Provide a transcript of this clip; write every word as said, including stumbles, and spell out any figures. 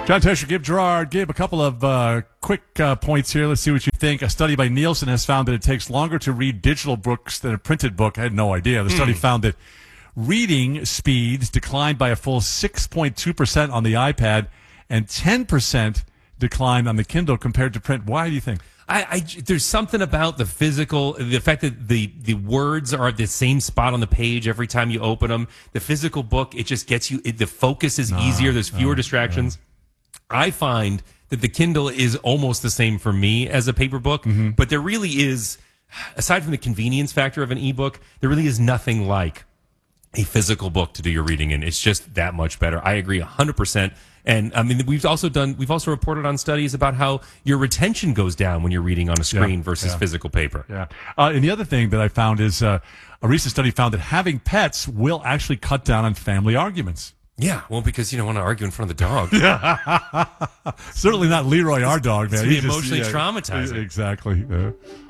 John Tesher, Gabe Gerard, Gabe, a couple of uh, quick uh, points here. Let's see what you think. A study by Nielsen has found that it takes longer to read digital books than a printed book. I had no idea. The study mm. found that reading speeds declined by a full six point two percent on the iPad and ten percent decline on the Kindle compared to print. Why do you think? I, I, there's something about the physical, the fact that the, the words are at the same spot on the page every time you open them. The physical book, it just gets you, it, the focus is no, easier. There's fewer no, distractions. No. I find that the Kindle is almost the same for me as a paper book, mm-hmm. but there really is, aside from the convenience factor of an ebook, there really is nothing like a physical book to do your reading in. It's just that much better. I agree one hundred percent. And I mean, we've also done, we've also reported on studies about how your retention goes down when you're reading on a screen yeah, versus yeah. physical paper. Yeah. Uh, and the other thing that I found is uh, a recent study found that having pets will actually cut down on family arguments. Yeah, well, because you don't want to argue in front of the dog. Certainly not Leroy, our dog, man. It's He's emotionally just, yeah, traumatizing. Exactly. Yeah.